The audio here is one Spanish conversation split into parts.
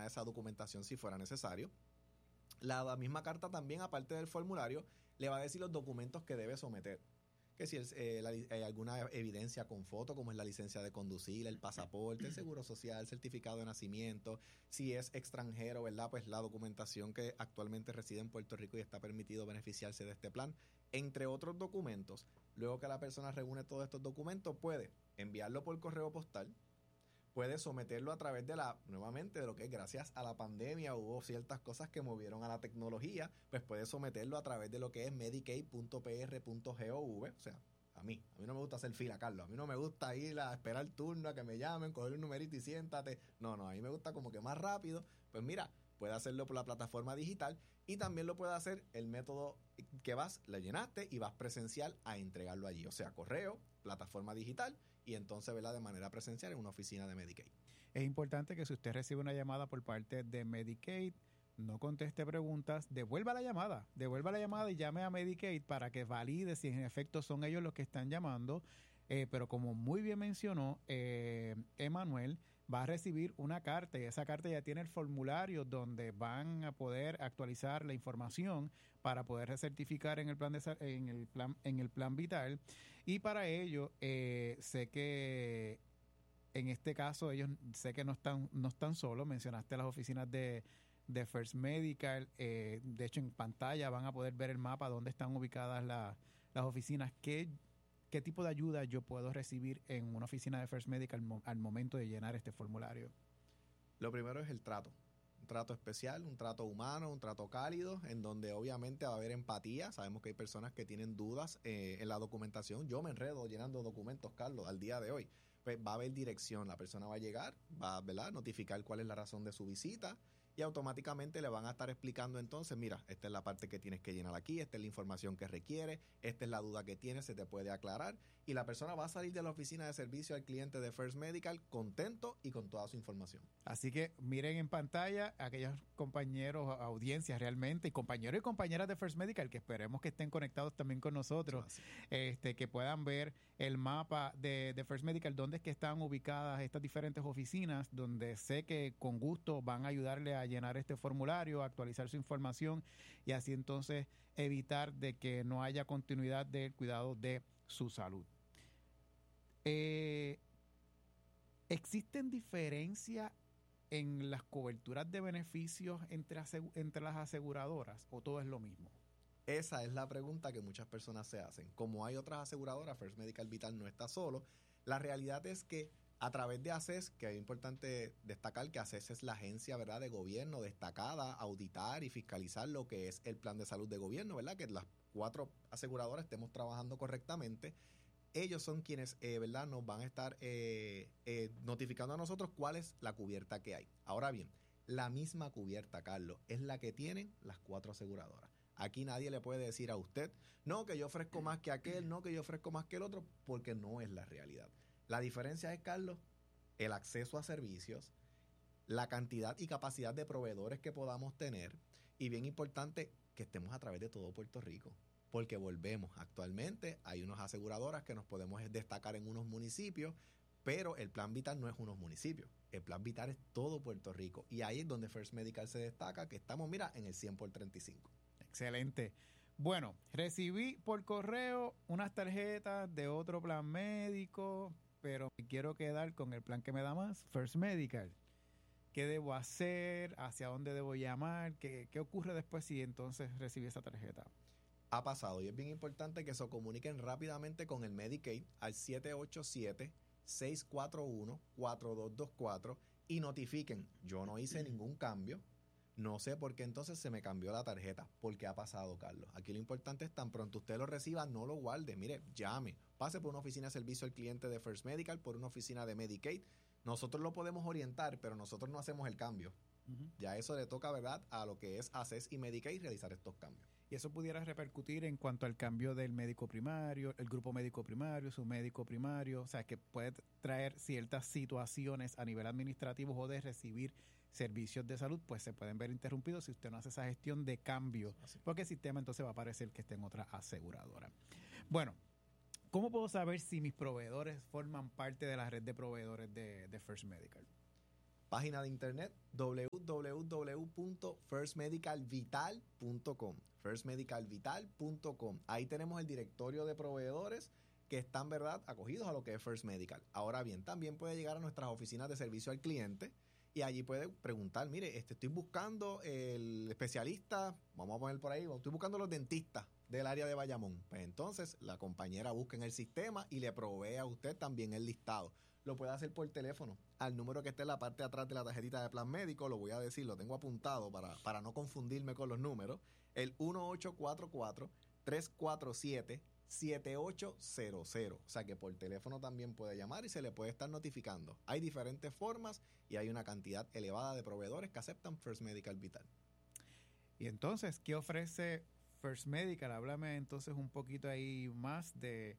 esa documentación si fuera necesario. La misma carta también, aparte del formulario, le va a decir los documentos que debe someter. Que si hay alguna evidencia con foto, como es la licencia de conducir, el pasaporte, el seguro social, el certificado de nacimiento. Si es extranjero, ¿verdad? Pues la documentación que actualmente reside en Puerto Rico y está permitido beneficiarse de este plan, entre otros documentos. Luego que la persona reúne todos estos documentos, puede enviarlo por correo postal, puede someterlo a través de nuevamente, de lo que es gracias a la pandemia, hubo ciertas cosas que movieron a la tecnología, pues puede someterlo a través de lo que es medicaid.pr.gov. O sea, a mí no me gusta hacer fila, Carlos. A mí no me gusta ir a esperar el turno, a que me llamen, coger un numerito y siéntate. No, a mí me gusta como que más rápido. Pues mira, puede hacerlo por la plataforma digital y también lo puede hacer el método que le llenaste y vas presencial a entregarlo allí. O sea, correo, plataforma digital y entonces, ¿verdad?, de manera presencial en una oficina de Medicaid. Es importante que si usted recibe una llamada por parte de Medicaid, no conteste preguntas, devuelva la llamada y llame a Medicaid para que valide si en efecto son ellos los que están llamando. Pero como muy bien mencionó Emanuel, va a recibir una carta y esa carta ya tiene el formulario donde van a poder actualizar la información para poder recertificar en el plan en el plan vital. Y para ello sé que en este caso ellos sé que no están solos. Mencionaste las oficinas de First Medical. De hecho, en pantalla van a poder ver el mapa donde están ubicadas las oficinas. ¿Qué tipo de ayuda yo puedo recibir en una oficina de First Medical al momento de llenar este formulario? Lo primero es el trato. Un trato especial, un trato humano, un trato cálido, en donde obviamente va a haber empatía. Sabemos que hay personas que tienen dudas en la documentación. Yo me enredo llenando documentos, Carlos, al día de hoy. Pues va a haber dirección. La persona va a llegar, va a, ¿verdad?, notificar cuál es la razón de su visita y automáticamente le van a estar explicando entonces, mira, esta es la parte que tienes que llenar aquí, esta es la información que requiere, esta es la duda que tienes, se te puede aclarar y la persona va a salir de la oficina de servicio al cliente de First Medical contento y con toda su información. Así que miren en pantalla a aquellos compañeros, audiencias realmente, y compañeros y compañeras de First Medical que esperemos que estén conectados también con nosotros, que puedan ver el mapa de First Medical, dónde es que están ubicadas estas diferentes oficinas, donde sé que con gusto van a ayudarle a llenar este formulario, a actualizar su información y así entonces evitar de que no haya continuidad del cuidado de su salud. ¿Existen diferencias en las coberturas de beneficios entre las aseguradoras o todo es lo mismo? Esa es la pregunta que muchas personas se hacen. Como hay otras aseguradoras, First Medical Vital no está solo. La realidad es que a través de ACES, que es importante destacar que ACES es la agencia, ¿verdad?, de gobierno destacada, auditar y fiscalizar lo que es el plan de salud de gobierno, ¿verdad?, que las 4 aseguradoras estemos trabajando correctamente. Ellos son quienes, ¿verdad?, nos van a estar notificando a nosotros cuál es la cubierta que hay. Ahora bien, la misma cubierta, Carlos, es la que tienen las 4 aseguradoras. Aquí nadie le puede decir a usted, no, que yo ofrezco más que aquel, no, que yo ofrezco más que el otro, porque no es la realidad. La diferencia es, Carlos, el acceso a servicios, la cantidad y capacidad de proveedores que podamos tener y, bien importante, que estemos a través de todo Puerto Rico. Porque volvemos, actualmente hay unas aseguradoras que nos podemos destacar en unos municipios, pero el plan vital no es unos municipios. El plan vital es todo Puerto Rico. Y ahí es donde First Medical se destaca, que estamos, mira, en el 100/35. Excelente. Bueno, recibí por correo unas tarjetas de otro plan médico, pero me quiero quedar con el plan que me da más, First Medical. ¿Qué debo hacer? ¿Hacia dónde debo llamar? ¿Qué ocurre después si entonces recibí esa tarjeta? Ha pasado y es bien importante que se comuniquen rápidamente con el Medicaid al 787-641-4224 y notifiquen, yo no hice ningún cambio, no sé por qué entonces se me cambió la tarjeta. ¿Por qué ha pasado, Carlos? Aquí lo importante es tan pronto usted lo reciba, no lo guarde. Mire, llame, pase por una oficina de servicio al cliente de First Medical, por una oficina de Medicaid. Nosotros lo podemos orientar, pero nosotros no hacemos el cambio. Ya eso le toca, ¿verdad?, a lo que es ACES y Medicaid realizar estos cambios. Y eso pudiera repercutir en cuanto al cambio del médico primario, el grupo médico primario, su médico primario, o sea, que puede traer ciertas situaciones a nivel administrativo o de recibir servicios de salud, pues se pueden ver interrumpidos si usted no hace esa gestión de cambio, porque el sistema entonces va a parecer que esté en otra aseguradora. Bueno, ¿cómo puedo saber si mis proveedores forman parte de la red de proveedores de First Medical? Página de internet www.firstmedicalvital.com. firstmedicalvital.com. Ahí tenemos el directorio de proveedores que están, ¿verdad?, acogidos a lo que es First Medical. Ahora bien, también puede llegar a nuestras oficinas de servicio al cliente y allí puede preguntar, mire, estoy buscando el especialista, vamos a poner por ahí, estoy buscando los dentistas del área de Bayamón. Pues entonces la compañera busca en el sistema y le provee a usted también el listado. Lo puede hacer por teléfono al número que está en la parte de atrás de la tarjetita de plan médico. Lo voy a decir, lo tengo apuntado para no confundirme con los números. El 1844-347-7800. O sea que por teléfono también puede llamar y se le puede estar notificando. Hay diferentes formas y hay una cantidad elevada de proveedores que aceptan First Medical Vital. Y entonces, ¿qué ofrece First Medical? Háblame entonces un poquito ahí más de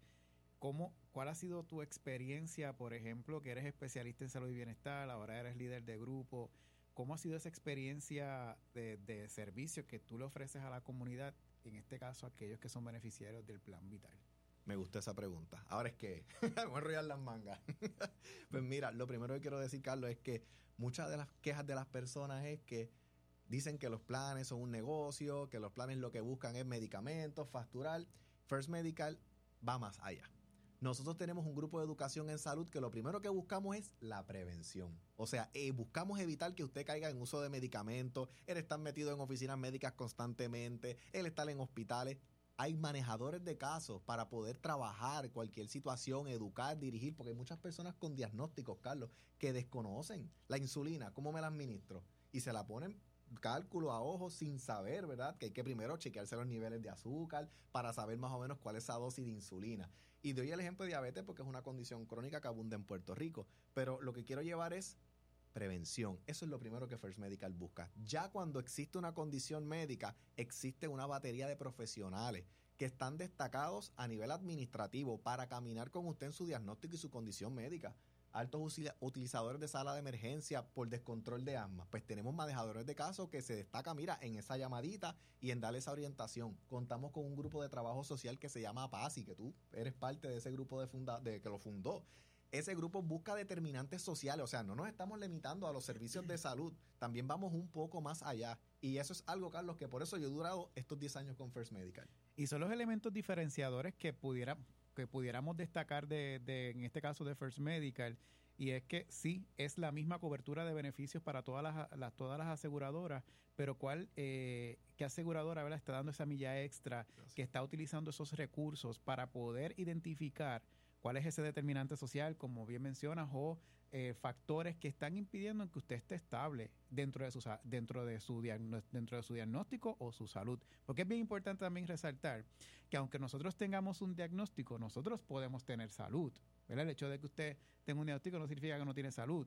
¿cuál ha sido tu experiencia, por ejemplo, que eres especialista en salud y bienestar, ahora eres líder de grupo? ¿Cómo ha sido esa experiencia de servicio que tú le ofreces a la comunidad, en este caso a aquellos que son beneficiarios del Plan Vital? Me gustó esa pregunta. Ahora es que voy a enrollar las mangas. Pues mira, lo primero que quiero decir, Carlos, es que muchas de las quejas de las personas es que dicen que los planes son un negocio, que los planes lo que buscan es medicamentos, facturar. First Medical va más allá. Nosotros tenemos un grupo de educación en salud que lo primero que buscamos es la prevención. O sea, buscamos evitar que usted caiga en uso de medicamentos, el estar metido en oficinas médicas constantemente, el estar en hospitales. Hay manejadores de casos para poder trabajar cualquier situación, educar, dirigir, porque hay muchas personas con diagnósticos, Carlos, que desconocen la insulina, cómo me la administro, y se la ponen cálculo a ojos sin saber, ¿verdad? Que hay que primero chequearse los niveles de azúcar para saber más o menos cuál es esa dosis de insulina. Y doy el ejemplo de diabetes porque es una condición crónica que abunda en Puerto Rico. Pero lo que quiero llevar es prevención. Eso es lo primero que First Medical busca. Ya cuando existe una condición médica, existe una batería de profesionales que están destacados a nivel administrativo para caminar con usted en su diagnóstico y su condición médica. Altos utilizadores de sala de emergencia por descontrol de asma. Pues tenemos manejadores de casos que se destacan, mira, en esa llamadita y en darle esa orientación. Contamos con un grupo de trabajo social que se llama PASI, que tú eres parte de ese grupo que lo fundó. Ese grupo busca determinantes sociales, o sea, no nos estamos limitando a los servicios de salud, también vamos un poco más allá. Y eso es algo, Carlos, que por eso yo he durado estos 10 años con First Medical. Y son los elementos diferenciadores que pudiéramos destacar en este caso de First Medical, y es que sí, es la misma cobertura de beneficios para todas las aseguradoras, pero ¿qué aseguradora, ¿verdad?, está dando esa milla extra, que está utilizando esos recursos para poder identificar cuál es ese determinante social, como bien mencionas, o factores que están impidiendo que usted esté estable dentro de su diagnóstico o su salud? Porque es bien importante también resaltar que aunque nosotros tengamos un diagnóstico, nosotros podemos tener salud, ¿verdad? El hecho de que usted tenga un diagnóstico no significa que no tiene salud.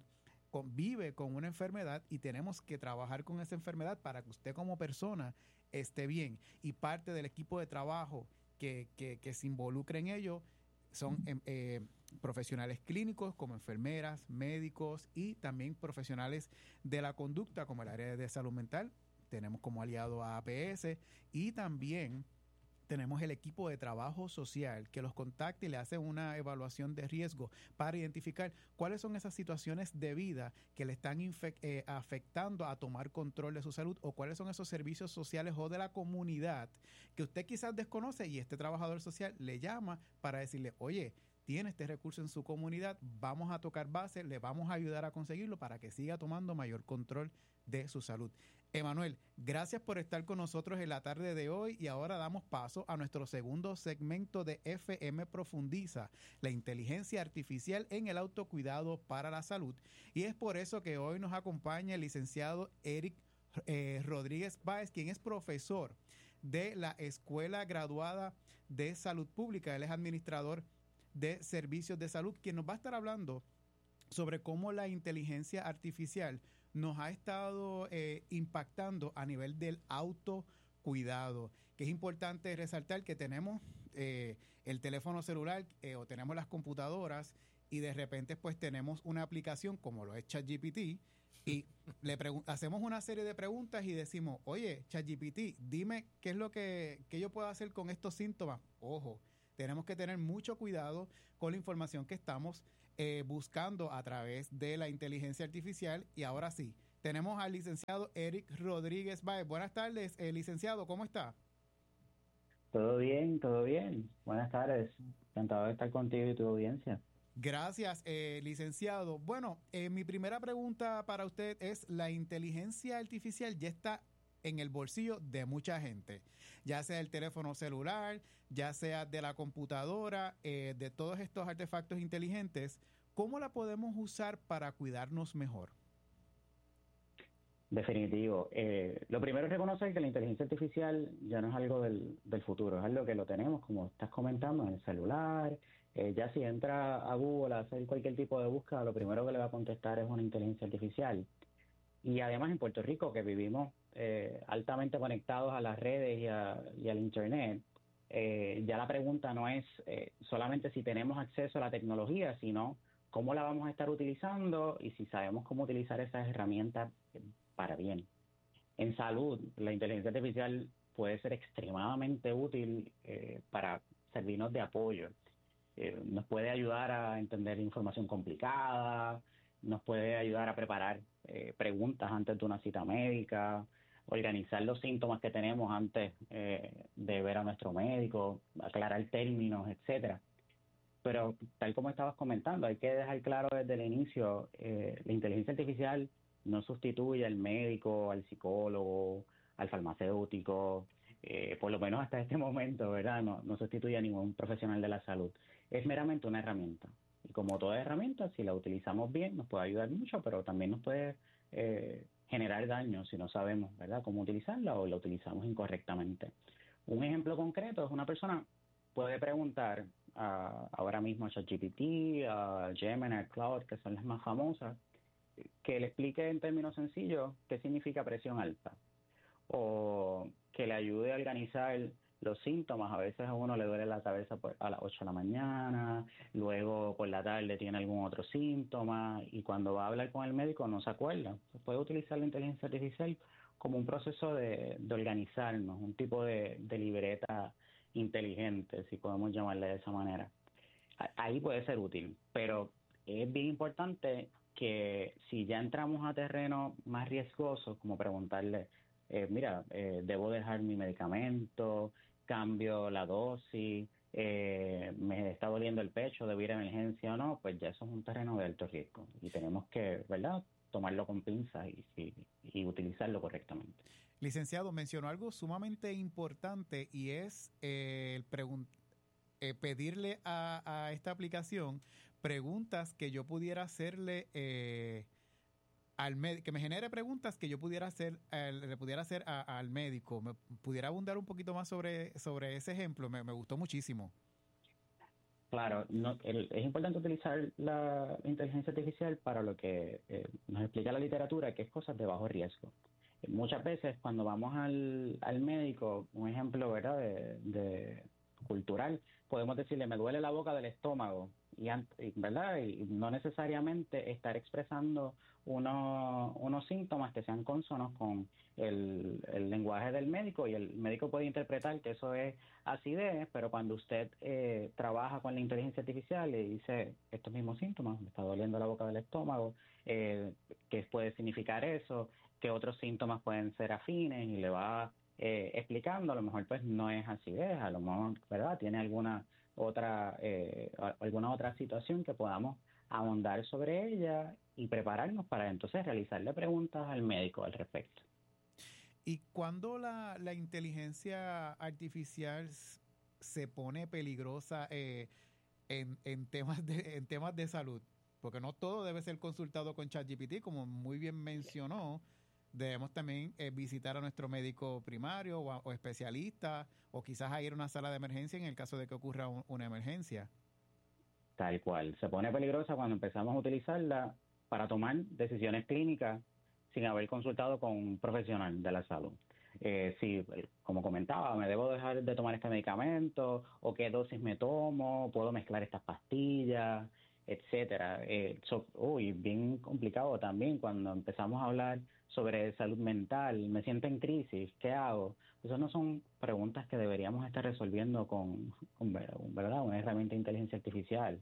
Vive con una enfermedad y tenemos que trabajar con esa enfermedad para que usted como persona esté bien. Y parte del equipo de trabajo que se involucre en ello son profesionales clínicos como enfermeras, médicos y también profesionales de la conducta como el área de salud mental. Tenemos como aliado a APS y también tenemos el equipo de trabajo social que los contacta y le hace una evaluación de riesgo para identificar cuáles son esas situaciones de vida que le están afectando a tomar control de su salud, o cuáles son esos servicios sociales o de la comunidad que usted quizás desconoce, y este trabajador social le llama para decirle, oye, tiene este recurso en su comunidad, vamos a tocar base, le vamos a ayudar a conseguirlo para que siga tomando mayor control de su salud. Emanuel, gracias por estar con nosotros en la tarde de hoy, y ahora damos paso a nuestro segundo segmento de FM Profundiza, la inteligencia artificial en el autocuidado para la salud. Y es por eso que hoy nos acompaña el licenciado Eric Rodríguez Báez, quien es profesor de la Escuela Graduada de Salud Pública. Él es administrador de servicios de salud, quien nos va a estar hablando sobre cómo la inteligencia artificial nos ha estado impactando a nivel del autocuidado, que es importante resaltar que tenemos el teléfono celular o tenemos las computadoras, y de repente pues tenemos una aplicación como lo es ChatGPT, y hacemos una serie de preguntas y decimos, oye, ChatGPT, dime qué es lo que yo puedo hacer con estos síntomas. Ojo, tenemos que tener mucho cuidado con la información que estamos buscando a través de la inteligencia artificial. Y ahora sí, tenemos al licenciado Eric Rodríguez Báez. Buenas tardes, licenciado, ¿cómo está? Todo bien, todo bien. Buenas tardes. Encantado de estar contigo y tu audiencia. Gracias, licenciado. Bueno, mi primera pregunta para usted es, ¿la inteligencia artificial ya está en el bolsillo de mucha gente? Ya sea el teléfono celular, ya sea de la computadora, de todos estos artefactos inteligentes. ¿Cómo la podemos usar para cuidarnos mejor? Definitivo. Lo primero es reconocer que la inteligencia artificial ya no es algo del futuro, es algo que lo tenemos, como estás comentando, en el celular. Ya si entra a Google a hacer cualquier tipo de búsqueda, lo primero que le va a contestar es una inteligencia artificial. Y además en Puerto Rico, que vivimos altamente conectados a las redes y al Internet, ya la pregunta no es solamente si tenemos acceso a la tecnología, sino cómo la vamos a estar utilizando y si sabemos cómo utilizar esas herramientas para bien. En salud, la inteligencia artificial puede ser extremadamente útil para servirnos de apoyo. Nos puede ayudar a entender información complicada, nos puede ayudar a preparar preguntas antes de una cita médica, organizar los síntomas que tenemos antes de ver a nuestro médico, aclarar términos, etcétera. Pero tal como estabas comentando, hay que dejar claro desde el inicio, la inteligencia artificial no sustituye al médico, al psicólogo, al farmacéutico, por lo menos hasta este momento, ¿verdad? No sustituye a ningún profesional de la salud. Es meramente una herramienta. Y como toda herramienta, si la utilizamos bien, nos puede ayudar mucho, pero también nos puede generar daño si no sabemos, ¿verdad?, cómo utilizarla o la utilizamos incorrectamente. Un ejemplo concreto es una persona puede preguntar ahora mismo a ChatGPT, a Gemini, a Claude, que son las más famosas, que le explique en términos sencillos qué significa presión alta o que le ayude a organizar los síntomas. A veces a uno le duele la cabeza a las 8 de la mañana, luego por la tarde tiene algún otro síntoma y cuando va a hablar con el médico no se acuerda. Se puede utilizar la inteligencia artificial como un proceso de organizarnos, un tipo de libreta inteligente, si podemos llamarle de esa manera. Ahí puede ser útil, pero es bien importante que si ya entramos a terreno más riesgoso, como preguntarle, debo dejar mi medicamento, cambio la dosis, me está doliendo el pecho, debo ir a emergencia o no, pues ya eso es un terreno de alto riesgo y tenemos que, ¿verdad?, tomarlo con pinzas y utilizarlo correctamente. Licenciado, mencionó algo sumamente importante y es pedirle a esta aplicación preguntas que yo pudiera hacerle que me genere preguntas que yo pudiera hacer, le pudiera hacer al médico. ¿Me pudiera abundar un poquito más sobre ese ejemplo? Me gustó muchísimo. Claro, es importante utilizar la inteligencia artificial para lo que nos explica la literatura, que es cosas de bajo riesgo. Muchas veces cuando vamos al médico, un ejemplo, ¿verdad?, de cultural, podemos decirle, me duele la boca del estómago, ¿verdad? Y no necesariamente estar expresando unos síntomas que sean consonos con el lenguaje del médico, y el médico puede interpretar que eso es acidez, pero cuando usted trabaja con la inteligencia artificial y dice estos mismos síntomas, me está doliendo la boca del estómago, ¿qué puede significar eso? ¿Qué otros síntomas pueden ser afines? Y le va explicando, a lo mejor pues no es acidez, a lo mejor, ¿verdad?, tiene alguna otra situación que podamos ahondar sobre ella y prepararnos para entonces realizarle preguntas al médico al respecto. ¿Y cuando la inteligencia artificial se pone peligrosa en temas de salud? Porque no todo debe ser consultado con ChatGPT, como muy bien mencionó. Debemos también visitar a nuestro médico primario o especialista, o quizás ir a una sala de emergencia en el caso de que ocurra una emergencia. Tal cual. Se pone peligrosa cuando empezamos a utilizarla para tomar decisiones clínicas sin haber consultado con un profesional de la salud. Si, como comentaba, me debo dejar de tomar este medicamento, o qué dosis me tomo, puedo mezclar estas pastillas, etcétera. Bien complicado también cuando empezamos a hablar sobre salud mental. Me siento en crisis, ¿qué hago? Esas no son preguntas que deberíamos estar resolviendo con ¿verdad?, una herramienta de inteligencia artificial.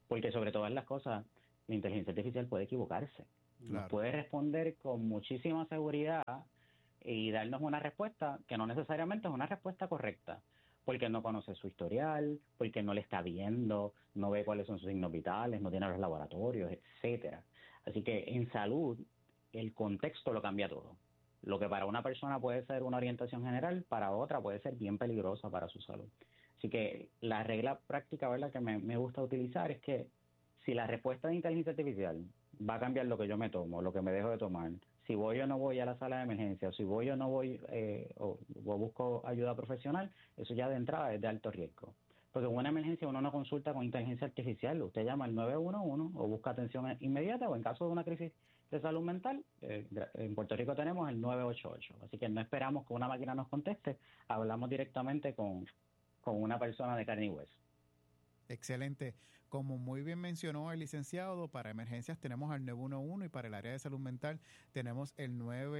porque sobre todas las cosas, la inteligencia artificial puede equivocarse. Nos Claro. puede responder con muchísima seguridad y darnos una respuesta que no necesariamente es una respuesta correcta, porque no conoce su historial, porque no le está viendo, no ve cuáles son sus signos vitales, no tiene los laboratorios, etcétera. Así que en salud, el contexto lo cambia todo. Lo que para una persona puede ser una orientación general, para otra puede ser bien peligrosa para su salud. Así que la regla práctica, ¿verdad?, que me gusta utilizar es que si la respuesta de inteligencia artificial va a cambiar lo que yo me tomo, lo que me dejo de tomar, si voy o no voy a la sala de emergencia, o si voy o no voy o busco ayuda profesional, eso ya de entrada es de alto riesgo. Porque en una emergencia uno no consulta con inteligencia artificial, usted llama al 911 o busca atención inmediata, o en caso de una crisis de salud mental, en Puerto Rico tenemos el 988. Así que no esperamos que una máquina nos conteste, hablamos directamente con una persona de carne y hueso. Excelente. Como muy bien mencionó el licenciado, para emergencias tenemos al 911 y para el área de salud mental tenemos el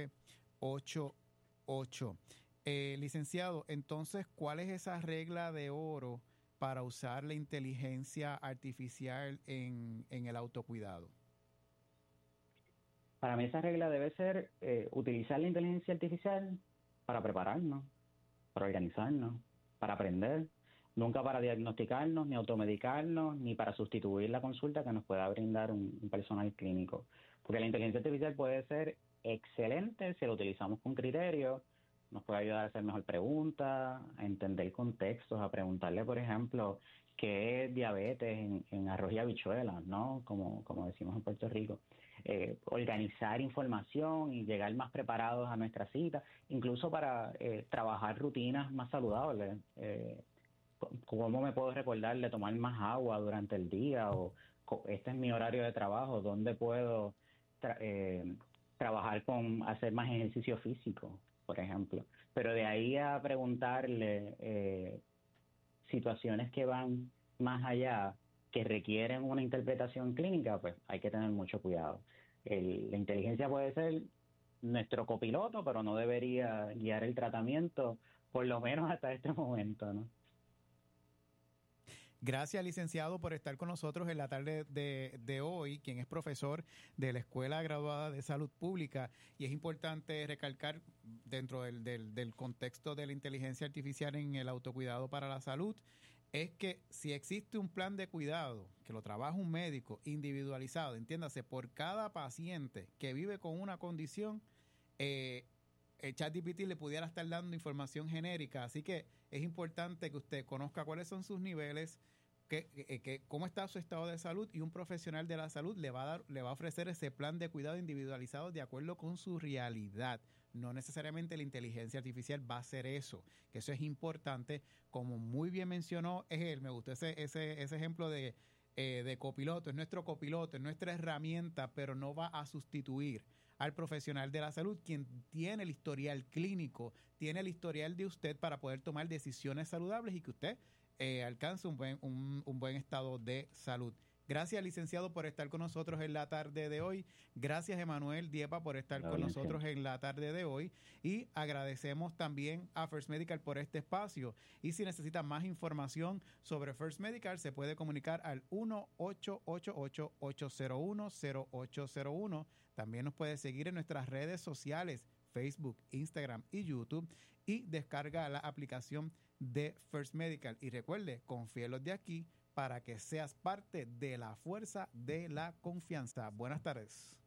988. Licenciado, entonces, ¿cuál es esa regla de oro para usar la inteligencia artificial en el autocuidado? Para mí esa regla debe ser utilizar la inteligencia artificial para prepararnos, para organizarnos, para aprender, nunca para diagnosticarnos, ni automedicarnos, ni para sustituir la consulta que nos pueda brindar un personal clínico. Porque la inteligencia artificial puede ser excelente si la utilizamos con criterio, nos puede ayudar a hacer mejor preguntas, a entender contextos, a preguntarle, por ejemplo, qué es diabetes en arroz y habichuelas, ¿no? Como decimos en Puerto Rico. Organizar información y llegar más preparados a nuestra cita, incluso para trabajar rutinas más saludables. ¿Cómo me puedo recordar de tomar más agua durante el día? O este es mi horario de trabajo, ¿dónde puedo trabajar con hacer más ejercicio físico, por ejemplo? Pero de ahí a preguntarle situaciones que van más allá, que requieren una interpretación clínica, pues hay que tener mucho cuidado. La inteligencia puede ser nuestro copiloto, pero no debería guiar el tratamiento, por lo menos hasta este momento, ¿no? Gracias, licenciado, por estar con nosotros en la tarde de hoy, quien es profesor de la Escuela Graduada de Salud Pública. Y es importante recalcar, dentro del contexto de la inteligencia artificial en el autocuidado para la salud, es que si existe un plan de cuidado que lo trabaja un médico individualizado, entiéndase, por cada paciente que vive con una condición, el ChatGPT le pudiera estar dando información genérica. Así que es importante que usted conozca cuáles son sus niveles, cómo está su estado de salud, y un profesional de la salud le va a ofrecer ese plan de cuidado individualizado de acuerdo con su realidad. No necesariamente la inteligencia artificial va a hacer eso, que eso es importante. Como muy bien mencionó él, me gustó ese ejemplo de copiloto. Es nuestro copiloto, es nuestra herramienta, pero no va a sustituir al profesional de la salud, quien tiene el historial clínico, tiene el historial de usted para poder tomar decisiones saludables y que usted alcance un buen estado de salud. Gracias, licenciado, por estar con nosotros en la tarde de hoy. Gracias, Emanuel Diepa, por estar con nosotros en la tarde de hoy. Y agradecemos también a First Medical por este espacio. Y si necesita más información sobre First Medical, se puede comunicar al 1-888-801-0801. También nos puede seguir en nuestras redes sociales, Facebook, Instagram y YouTube. Y descarga la aplicación de First Medical. Y recuerde, confíe en los de aquí, para que seas parte de la fuerza de la confianza. Buenas tardes.